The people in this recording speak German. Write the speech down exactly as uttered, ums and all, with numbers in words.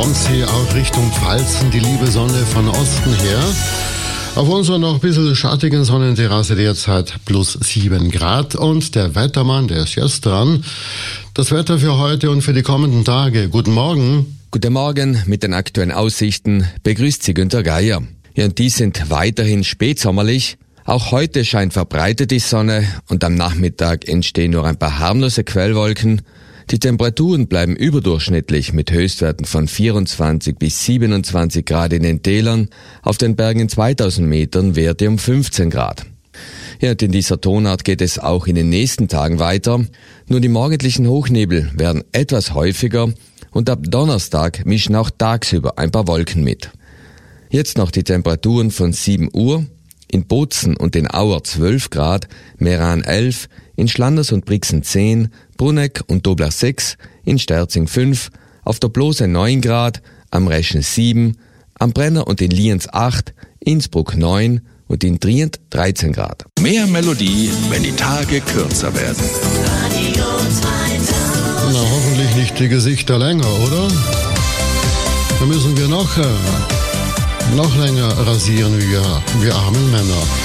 kommt sie auch Richtung Pfalzen, die liebe Sonne von Osten her. Auf unserer noch ein bisschen schattigen Sonnenterrasse derzeit plus sieben Grad. Und der Wettermann, der ist jetzt dran. Das Wetter für heute und für die kommenden Tage. Guten Morgen. Guten Morgen, mit den aktuellen Aussichten begrüßt Sie Günther Geier. Ja, und die sind weiterhin spätsommerlich. Auch heute scheint verbreitet die Sonne und am Nachmittag entstehen nur ein paar harmlose Quellwolken. Die Temperaturen bleiben überdurchschnittlich mit Höchstwerten von vierundzwanzig bis siebenundzwanzig Grad in den Tälern, auf den Bergen in zweitausend Metern Werte um fünfzehn Grad. Ja, und in dieser Tonart geht es auch in den nächsten Tagen weiter. Nur die morgendlichen Hochnebel werden etwas häufiger und ab Donnerstag mischen auch tagsüber ein paar Wolken mit. Jetzt noch die Temperaturen von sieben Uhr. In Bozen und in Auer zwölf Grad, Meran elf, in Schlanders und Brixen zehn, Bruneck und Dobler sechs, in Sterzing fünf, auf der Blose neun Grad, am Reschen sieben, am Brenner und in Lienz acht, Innsbruck neun und in Trient dreizehn Grad. Mehr Melodie, wenn die Tage kürzer werden. Na, hoffentlich nicht die Gesichter länger, oder? Da müssen wir noch, äh, noch länger rasieren, wie wir, wir armen Männer.